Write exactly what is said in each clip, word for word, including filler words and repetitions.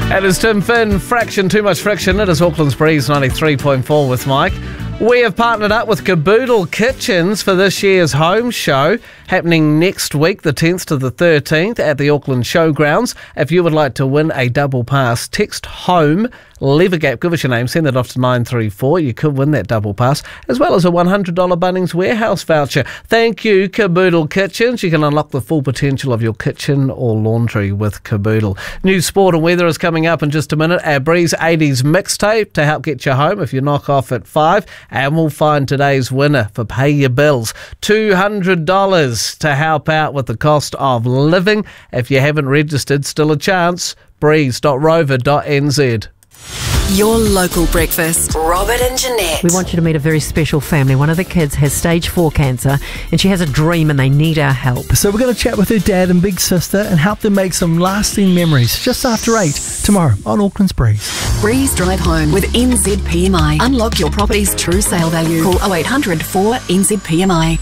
It is Tim Finn, Fraction, Too Much Friction. It is Auckland's Breeze ninety-three point four with Mike. We have partnered up with Caboodle Kitchens for this year's home show, happening next week, the tenth to the thirteenth, at the Auckland Showgrounds. If you would like to win a double pass, text HOME, leave a gap, give us your name, send it off to nine three four. You could win that double pass, as well as a one hundred dollars Bunnings Warehouse voucher. Thank you, Caboodle Kitchens. You can unlock the full potential of your kitchen or laundry with Caboodle. New sport and weather is coming up in just a minute. Our Breeze eighties mixtape to help get you home if you knock off at five. And we'll find today's winner for Pay Your Bills. two hundred dollars to help out with the cost of living. If you haven't registered, still a chance. breeze dot rover dot n z. Your local breakfast. Robert and Jeanette. We want you to meet a very special family. One of the kids has stage four cancer and she has a dream and they need our help. So we're going to chat with her dad and big sister and help them make some lasting memories just after eight tomorrow on Auckland's Breeze. Breeze Drive Home with N Z P M I. Unlock your property's true sale value. Call oh eight hundred four N Z P M I.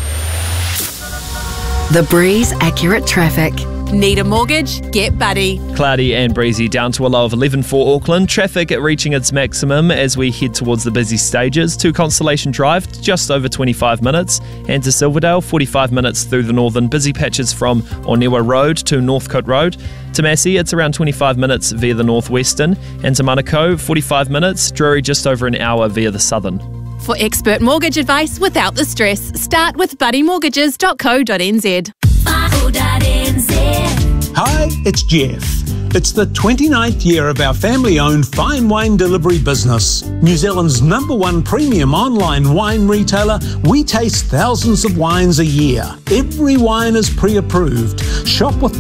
The Breeze Accurate Traffic. Need a mortgage? Get Buddy. Cloudy and breezy down to a low of eleven for Auckland. Traffic reaching its maximum as we head towards the busy stages. To Constellation Drive, just over twenty-five minutes. And to Silverdale, forty-five minutes through the northern. Busy patches from Ornewa Road to Northcote Road. To Massey, it's around twenty-five minutes via the northwestern. And to Manukau, forty-five minutes. Drury, just over an hour via the southern. For expert mortgage advice without the stress, start with buddy mortgages dot co dot n z. Hi, it's Jeff. It's the twenty-ninth year of our family-owned fine wine delivery business. New Zealand's number one premium online wine retailer, we taste thousands of wines a year. Every wine is pre-approved. Shop with